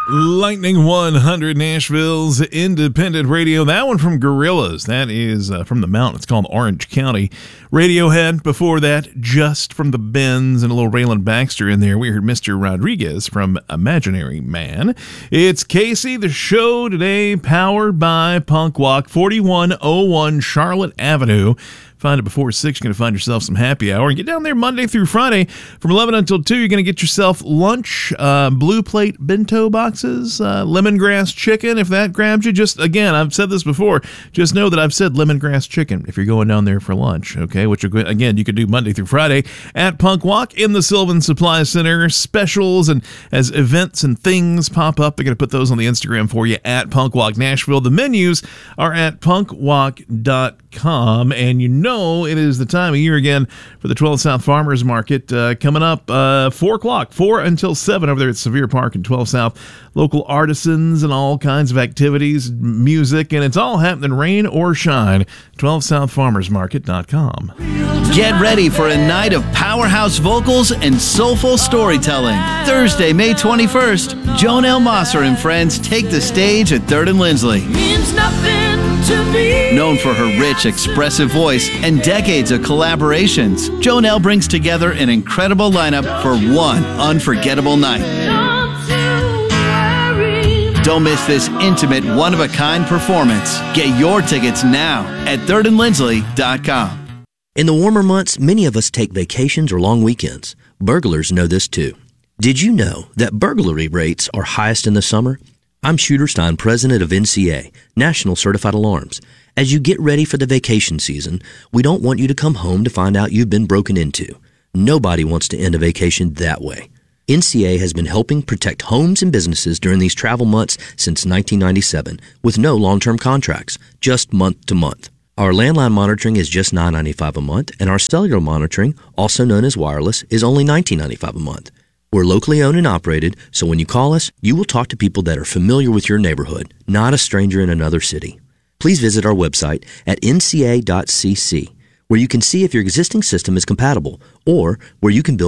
Lightning 100, Nashville's independent radio. That one from Gorillaz. That is from the mountain. It's called Orange County. Radiohead. Before that, Just from the Bends and a little Raylan Baxter in there. We heard Mr. Rodriguez from Imaginary Man. It's Casey, the show today, powered by Punk Walk, 4101 Charlotte Avenue. Find it before 6. You're going to find yourself some happy hour. And get down there Monday through Friday from 11 until 2. You're going to get yourself lunch, blue plate bento boxes, lemongrass chicken, if that grabs you. Just, again, I've said this before. Just know that I've said lemongrass chicken if you're going down there for lunch, okay? Which, again, you could do Monday through Friday at Punk Walk in the Sylvan Supply Center. Specials and as events and things pop up, they're going to put those on the Instagram for you at Punk Walk Nashville. The menus are at punkwalk.com, and you know it is the time of year again for the 12 South Farmers Market coming up 4 o'clock, 4 until 7 over there at Sevier Park in 12 South. Local artisans and all kinds of activities, music, and it's all happening rain or shine. 12southfarmersmarket.com. Get ready for a night of powerhouse vocals and soulful storytelling. Thursday, May 21st, Joan L. Mosser and friends take the stage at 3rd and Lindsley. Means nothing to me. Known for her rich, expressive voice and decades of collaborations, Joan L. brings together an incredible lineup for one unforgettable night. Don't miss this intimate, one-of-a-kind performance. Get your tickets now at thirdandlindsley.com. In the warmer months, many of us take vacations or long weekends. Burglars know this too. Did you know that burglary rates are highest in the summer? I'm Shooter Stein, president of NCA, National Certified Alarms. As you get ready for the vacation season, we don't want you to come home to find out you've been broken into. Nobody wants to end a vacation that way. NCA has been helping protect homes and businesses during these travel months since 1997 with no long-term contracts, just month to month. Our landline monitoring is just $9.95 a month, and our cellular monitoring, also known as wireless, is only $19.95 a month. We're locally owned and operated, so when you call us, you will talk to people that are familiar with your neighborhood, not a stranger in another city. Please visit our website at nca.cc, where you can see if your existing system is compatible or where you can build